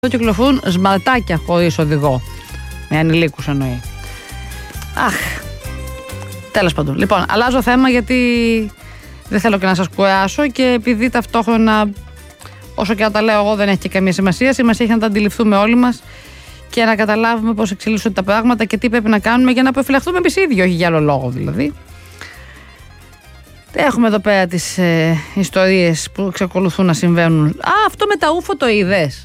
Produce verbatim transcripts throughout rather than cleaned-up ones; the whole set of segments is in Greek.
Εδώ κυκλοφορούν σμαρτάκια χωρίς οδηγό. Με ανηλίκους εννοεί. Αχ. Τέλος πάντων. Λοιπόν, αλλάζω θέμα γιατί δεν θέλω και να σας κουράσω και επειδή ταυτόχρονα, όσο και να τα λέω εγώ, δεν έχει και καμία σημασία. Σημασία έχει να τα αντιληφθούμε όλοι μας και να καταλάβουμε πώς εξελίσσονται τα πράγματα και τι πρέπει να κάνουμε για να προφυλαχθούμε εμείς οι ίδιοι, όχι για άλλο λόγο δηλαδή. Έχουμε εδώ πέρα τις ε, ιστορίες που εξακολουθούν να συμβαίνουν. Α, αυτό με τα ούφο το είδες?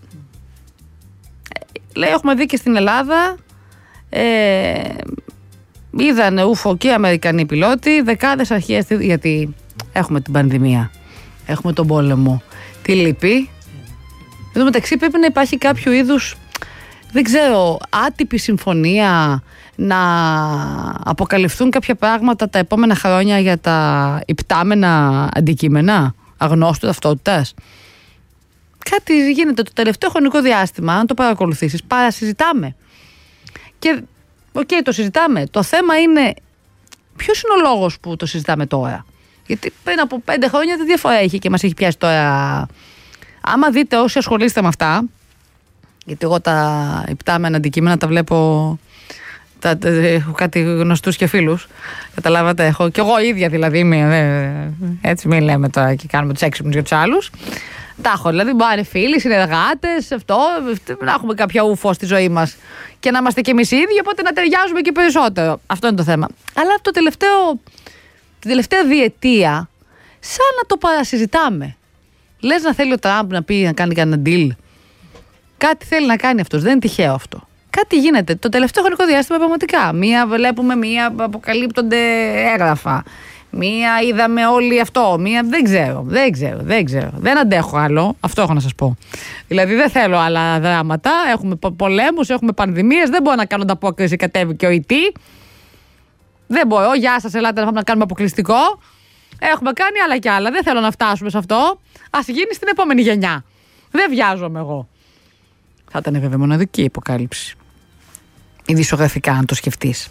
Λέει, έχουμε δει και στην Ελλάδα, ε, είδανε ούφο και οι Αμερικανοί πιλότοι, δεκάδες αρχές, γιατί έχουμε την πανδημία, έχουμε τον πόλεμο, τι λείπει. Εν τω μεταξύ πρέπει να υπάρχει κάποιο είδους, δεν ξέρω, άτυπη συμφωνία να αποκαλυφθούν κάποια πράγματα τα επόμενα χρόνια για τα υπτάμενα αντικείμενα αγνώστου ταυτότητας. Κάτι γίνεται το τελευταίο χρονικό διάστημα, αν το παρακολουθήσεις, παρασυζητάμε. Και, οκ, okay, το συζητάμε. Το θέμα είναι, ποιος είναι ο λόγος που το συζητάμε τώρα? Γιατί πριν από πέντε χρόνια τι διαφορά είχε και μας έχει πιάσει τώρα. Άμα δείτε όσοι ασχολείστε με αυτά, γιατί εγώ τα υπτάμενα αντικείμενα τα βλέπω, τα, τα, έχω κάτι γνωστούς και φίλους, καταλάβατε, έχω και εγώ ίδια δηλαδή, είμαι, έτσι μην λέμε τώρα και κάνουμε τους έξυπνους για τους άλλους. Τα έχω, δηλαδή μπορεί να είναι φίλοι, συνεργάτες, αυτό, να έχουμε κάποια ούφο στη ζωή μας και να είμαστε κι εμείς οι ίδιοι, οπότε να ταιριάζουμε και περισσότερο. Αυτό είναι το θέμα. Αλλά το τελευταίο, την τελευταία διετία, σαν να το παρασυζητάμε. Λες να θέλει ο Τραμπ να πει να κάνει κανένα deal. Κάτι θέλει να κάνει αυτός, δεν είναι τυχαίο αυτό. Κάτι γίνεται. Το τελευταίο χρονικό διάστημα πραγματικά. Μία βλέπουμε, μία αποκαλύπτονται έγγραφα. Μία είδαμε όλοι αυτό, μία δεν ξέρω, δεν ξέρω, δεν ξέρω. Δεν αντέχω άλλο, αυτό έχω να σας πω. Δηλαδή δεν θέλω άλλα δράματα, έχουμε πολέμους, έχουμε πανδημίες, δεν μπορώ να κάνω ανταπόκριση, κατέβει και ο ΙΤ. Δεν μπορώ, γεια σας, ελάτε να κάνουμε αποκλειστικό. Έχουμε κάνει άλλα κι άλλα, δεν θέλω να φτάσουμε σε αυτό. Ας γίνει στην επόμενη γενιά. Δεν βιάζομαι εγώ. Θα ήταν βέβαια μοναδική η αποκάλυψη. Ειδησιογραφικά, αν το σκεφτείς.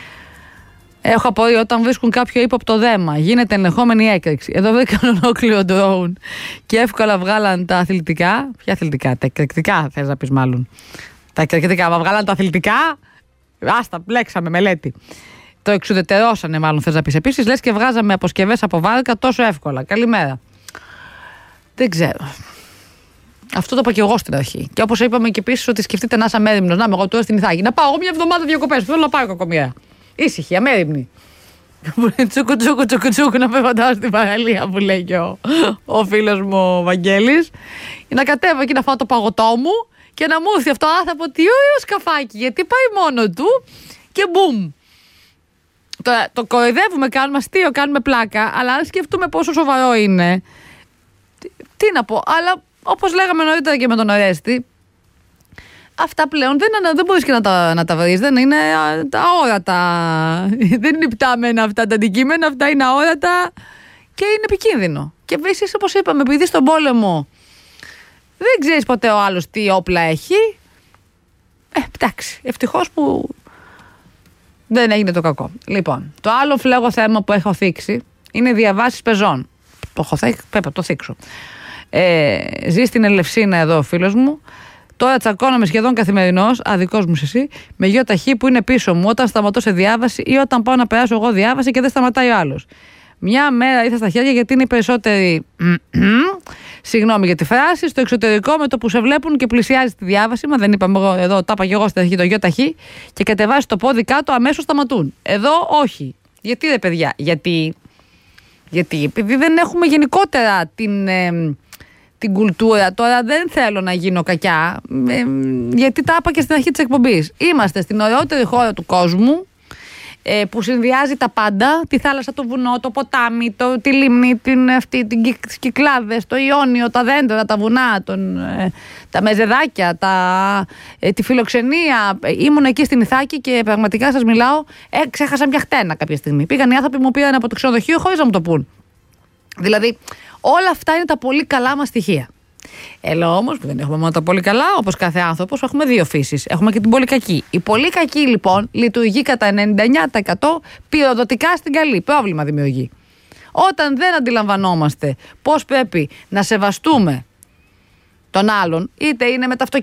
Έχω απορία όταν βρίσκουν κάποιο ύποπτο δέμα. Γίνεται ενδεχόμενη έκρηξη. Εδώ βρήκαν ολόκληρο ντρόουν και εύκολα βγάλαν τα αθλητικά. Ποια αθλητικά, τα εκρηκτικά θες να πεις μάλλον. Τα εκρηκτικά, μα βγάλαν τα αθλητικά. Άστα, μπλέξαμε μελέτη. Το εξουδετερώσανε, μάλλον θες να πεις. Επίσης, λες και βγάζαμε αποσκευές από βάρκα τόσο εύκολα. Καλημέρα. Δεν ξέρω. Αυτό το είπα και εγώ στην αρχή. Και όπως είπαμε και επίσης ότι σκεφτείτε να είσαι αμέριμνος. Να είμαι εγώ τώρα στην Ιθάκη. Να πάω εγώ μια εβδομάδα διακοπές. Θέλω να πάω κακομοίρα. Ήσυχη, αμέριμνη. Τσούκου τσούκου τσούκου τσούκου να πέφαντάω στην παραλία που λέει και ο, ο φίλος μου ο Βαγγέλης. Να κατέβω εκεί να φάω το παγωτό μου και να μου έρθει αυτό άθαπο τι ωραίο σκαφάκι, γιατί πάει μόνο του και μπουμ. Το, το κοροϊδεύουμε, κάνουμε αστείο, κάνουμε πλάκα, αλλά αν σκεφτούμε πόσο σοβαρό είναι, τι, τι να πω, αλλά όπως λέγαμε νωρίτερα και με τον Ορέστη, αυτά πλέον δεν, δεν μπορείς και να τα, να τα βρεις, δεν είναι αόρατα, δεν είναι υπτάμενα αυτά τα αντικείμενα, αυτά είναι αόρατα και είναι επικίνδυνο. Και επίσης, όπως είπαμε, επειδή στον πόλεμο δεν ξέρεις ποτέ ο άλλος τι όπλα έχει, ε, εντάξει, ευτυχώς που δεν έγινε το κακό. Λοιπόν, το άλλο φλέγο θέμα που έχω θίξει είναι διαβάσεις πεζών. Το έχω θίξει, πρέπει να το θίξω. Ε, ζει στην Ελευσίνα εδώ ο φίλος μου. Τώρα τσακώνομαι σχεδόν καθημερινώς, αδικός μου εσύ, με γιο ταχύ που είναι πίσω μου όταν σταματώ σε διάβαση ή όταν πάω να περάσω εγώ διάβαση και δεν σταματάει ο άλλος. Μια μέρα ήρθα στα χέρια γιατί είναι οι περισσότεροι. Συγγνώμη για τη φράση. Στο εξωτερικό με το που σε βλέπουν και πλησιάζει τη διάβαση. Μα δεν είπαμε εγώ εδώ, τα είπα και εγώ στην αρχή το γιο ταχύ και κατεβάζει το πόδι κάτω, αμέσως σταματούν. Εδώ όχι. Γιατί ρε παιδιά, γιατί, γιατί επειδή δεν έχουμε γενικότερα την. Ε, την κουλτούρα, τώρα δεν θέλω να γίνω κακιά, ε, γιατί τα είπα και στην αρχή της εκπομπής. Είμαστε στην ωραιότερη χώρα του κόσμου, ε, που συνδυάζει τα πάντα, τη θάλασσα, το βουνό, το ποτάμι, το, τη λίμνη, την, αυτή, την, τις κυκλάδες, το Ιόνιο, τα δέντρα, τα βουνά, τον, ε, τα μεζεδάκια, τα, ε, τη φιλοξενία. Ήμουν εκεί στην Ιθάκη και πραγματικά σας μιλάω, ε, ξέχασα μια χτένα κάποια στιγμή. Πήγαν οι άνθρωποι, μου πήραν από το ξενοδοχείο χωρίς να μου το πούν. Δηλαδή, όλα αυτά είναι τα πολύ καλά μας στοιχεία. Έλα όμως που δεν έχουμε μόνο τα πολύ καλά, όπως κάθε άνθρωπος, έχουμε δύο φύσεις. Έχουμε και την πολύ κακή. Η πολύ κακή λοιπόν λειτουργεί κατά ενενήντα εννέα τοις εκατό πυροδοτικά στην καλή. Πρόβλημα δημιουργεί. Όταν δεν αντιλαμβανόμαστε πώς πρέπει να σεβαστούμε των άλλων, είτε είναι με τα αυτοκίνητα.